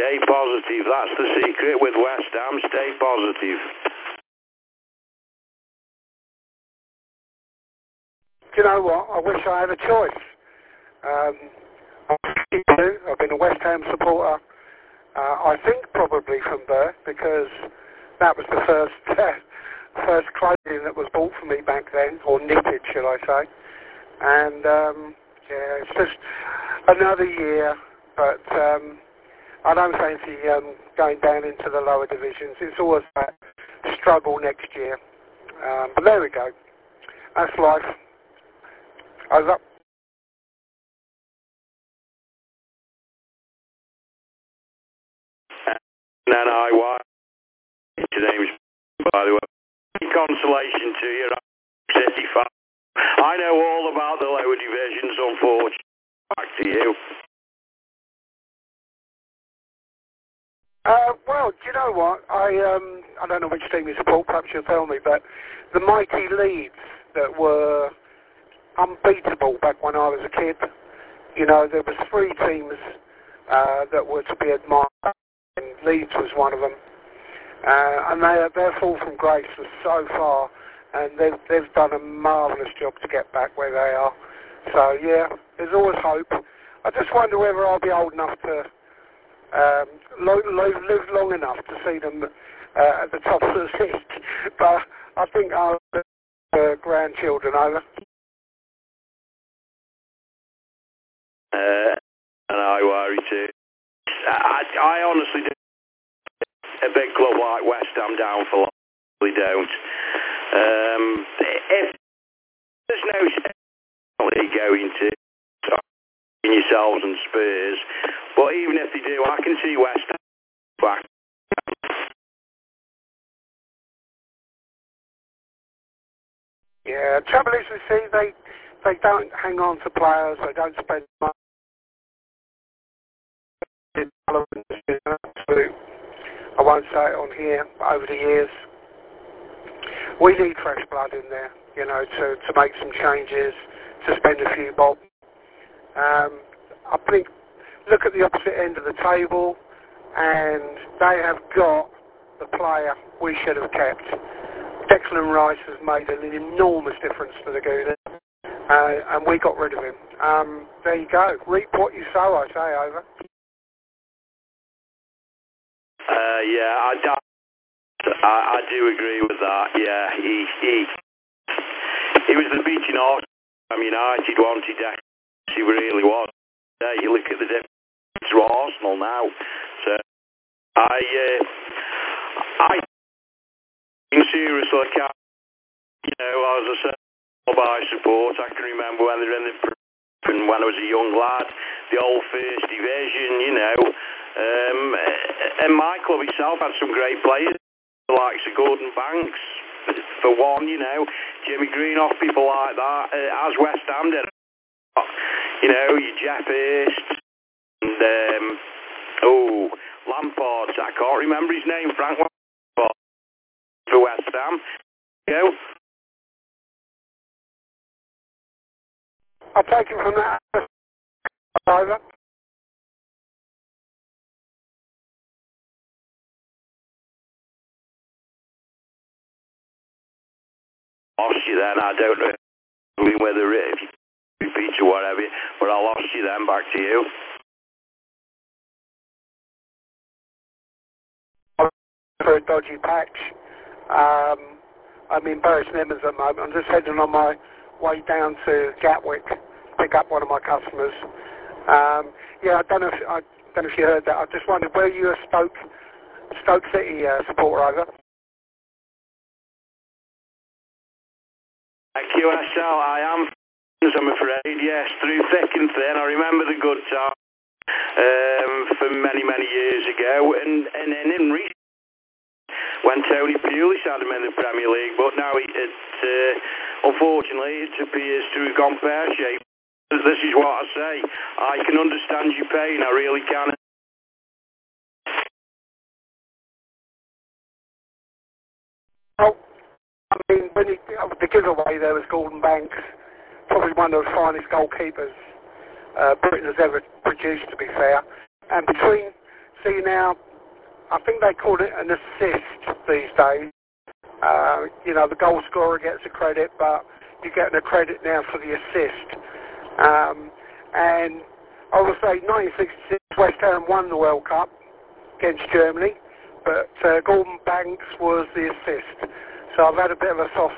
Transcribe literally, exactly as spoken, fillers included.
Stay positive. That's the secret with West Ham. Stay positive. Do you know what? I wish I had a choice. Um, I've been a West Ham supporter, uh, I think probably from birth, because that was the first first clothing that was bought for me back then, or knitted, shall I say. And um, yeah, it's just another year, but um, I don't fancy um, going down into the lower divisions. It's always that struggle next year. Um, but there we go. That's life. Over. And then I was, your name's, by the way, consolation to you, City fan. I know all about the lower divisions, unfortunately. Back to you. Uh, well, do you know what? I um, I don't know which team you support, perhaps you'll tell me, but the mighty Leeds that were unbeatable back when I was a kid, you know, there was three teams uh, that were to be admired, and Leeds was one of them. Uh, and they, their fall from grace was so far, and they've, they've done a marvellous job to get back where they are. So, yeah, there's always hope. I just wonder whether I'll be old enough to um, lo- lo- live long enough to see them uh, at the top of the league. But I think I'll have uh, grandchildren over. Uh, and I worry too. I, I honestly do. A big club like West Ham down for long, we don't. Um, if there's no league going to in yourselves and Spurs, but even if they do, I can see West Ham back. Yeah, trouble is, we see they they don't hang on to players. They don't spend money. Absolute. I won't say it on here, but over the years, we need fresh blood in there, you know, to, to make some changes, to spend a few bob. Um, I think, look at the opposite end of the table, and they have got the player we should have kept. Declan Rice has made an enormous difference to the Gooners, uh, and we got rid of him. Um, there you go. Reap what you sow, I say, over. Uh, yeah, I, I, I do agree with that. Yeah, he he, he was the beating horse. From United wanted that. He really was. Yeah, you look at the difference to Arsenal now. So I, uh, I, seriously, I can't. You know, as I said, by support. I can remember when they were in the and when I was a young lad, the old first division. You know. Um, and my club itself had some great players, the likes of Gordon Banks, for one, you know, Jimmy Greenoff, people like that, uh, as West Ham did. You know, your Jeff Hurst, and, um, oh, Lampard, I can't remember his name, Frank Lampard, for West Ham. You know? I'll take it from that. Over. Lost you then, I don't know whether if you repeat or whatever, but I lost you then, back to you. For a dodgy patch. Um, I'm in Bury St Edmunds at the moment. I'm just heading on my way down to Gatwick to pick up one of my customers. Um, yeah, I don't know if I don't know if you heard that. I just wondered, were you a Stoke Stoke City uh, supporter over? Q S L, I am, I'm afraid, yes, through thick and thin. I remember the good time um, from many, many years ago, and, and, and in recent, when Tony Pulis had him in the Premier League, but now it, it uh, unfortunately, it appears to have gone pear-shaped. This is what I say. I can understand your pain, I really can. Oh, I mean, when he, the giveaway there was Gordon Banks, probably one of the finest goalkeepers uh, Britain has ever produced, to be fair. And between see now, I think they call it an assist these days. Uh, you know, the goal scorer gets a credit, but you get a credit now for the assist. Um, and I will say nineteen sixty-six, West Ham won the World Cup against Germany, but uh, Gordon Banks was the assist. So I've had a bit of a soft